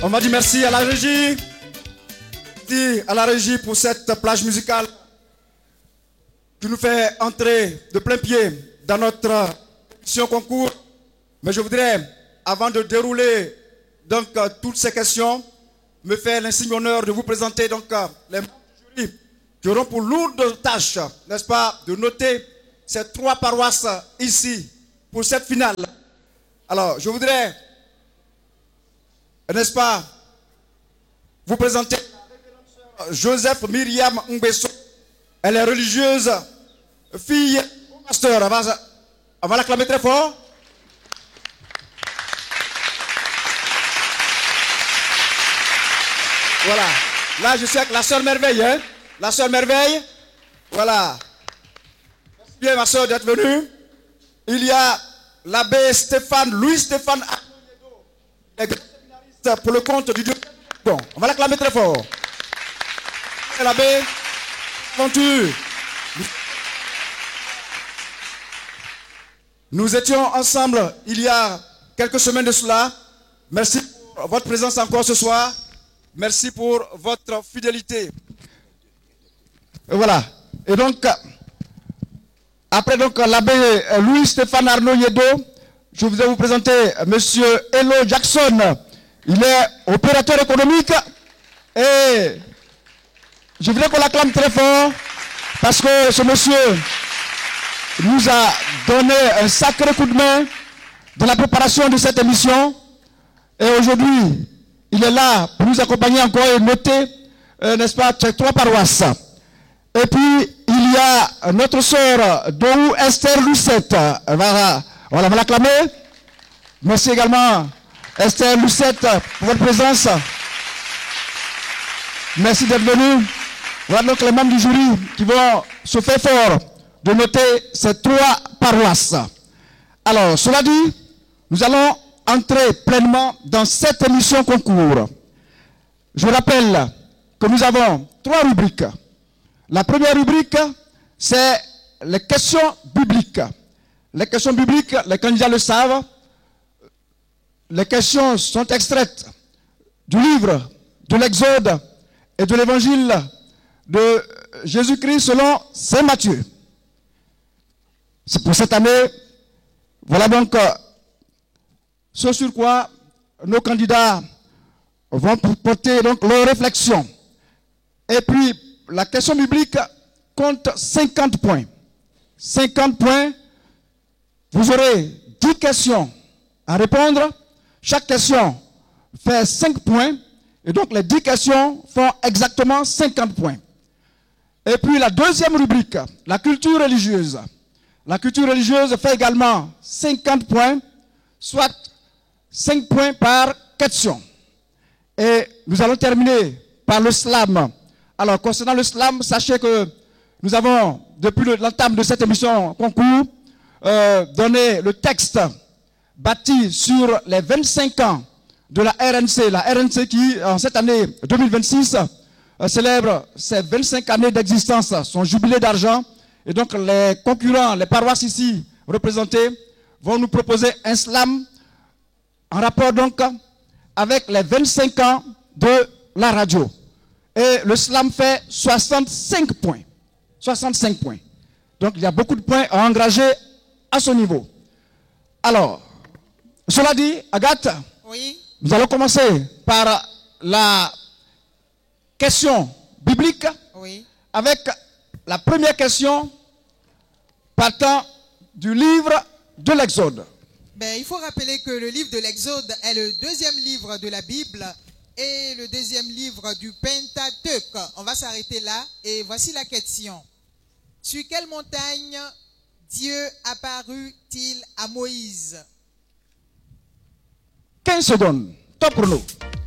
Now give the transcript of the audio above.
On va dire merci à la régie. Merci à la régie pour cette plage musicale qui nous fait entrer de plein pied dans notre émission concours. Mais je voudrais, avant de dérouler donc toutes ces questions, me faire l'insigne honneur de vous présenter donc les membres du jury qui auront pour lourde tâche, n'est-ce pas, de noter ces 3 paroisses ici pour cette finale. Alors, je voudrais, n'est-ce pas, vous présenter Joseph Myriam Ngbesso. Elle est religieuse, fille au pasteur. On va l'acclamer très fort. Voilà. Là, je suis avec la sœur Merveille. Hein? La sœur Merveille. Voilà. Merci bien, ma sœur, d'être venue. Il y a l'abbé Stéphane, Louis-Stéphane séminariste pour le compte du Dieu. Bon, on va l'acclamer très fort. L'abbé Venture. Nous étions ensemble il y a quelques semaines de cela. Merci pour votre présence encore ce soir. Merci pour votre fidélité. Et voilà. Et donc, après donc l'abbé Louis-Stéphane Arnaud Yedo, je voudrais vous présenter monsieur Elo Jackson. Il est opérateur économique et je voudrais qu'on l'acclame très fort parce que ce monsieur nous a donné un sacré coup de main dans la préparation de cette émission. Et aujourd'hui, il est là pour nous accompagner encore et noter, n'est-ce pas, ces 3 paroisses. Et puis, il y a notre sœur Dohou Esther Lucette. Voilà, on va l'acclamer. Merci également, Esther Lucette, pour votre présence. Merci d'être venu. Voilà donc les membres du jury qui vont se faire fort de noter ces 3 paroisses. Alors, cela dit, nous allons entrer pleinement dans cette émission concours. Je rappelle que nous avons 3 rubriques. La première rubrique, c'est les questions bibliques. Les questions bibliques, les candidats le savent. Les questions sont extraites du livre de l'Exode et de l'évangile de Jésus-Christ selon Saint Matthieu. C'est pour cette année, voilà donc ce sur quoi nos candidats vont porter donc leurs réflexions. Et puis, la question biblique compte 50 points. 50 points, vous aurez 10 questions à répondre. Chaque question fait 5 points. Et donc, les 10 questions font exactement 50 points. Et puis, la deuxième rubrique, la culture religieuse. La culture religieuse fait également 50 points, soit 5 points par question. Et nous allons terminer par le slam. Alors, concernant le slam, sachez que nous avons, depuis l'entame de cette émission concours, donné le texte bâti sur les 25 ans de la RNC. La RNC qui, en cette année 2026, célèbre ses 25 années d'existence, son jubilé d'argent. Et donc, les concurrents, les paroisses ici représentées, vont nous proposer un slam en rapport donc avec les 25 ans de la radio. Et le slam fait 65 points. 65 points. Donc, il y a beaucoup de points à engranger à ce niveau. Alors, cela dit, Agathe, oui. Nous allons commencer par la question biblique, Oui. avec la première question partant du livre de l'Exode. Ben, il faut rappeler que le livre de l'Exode est le 2e livre de la Bible et le 2e livre du Pentateuque. On va s'arrêter là et voici la question. Sur quelle montagne Dieu apparut-il à Moïse? 15 secondes. Top chrono.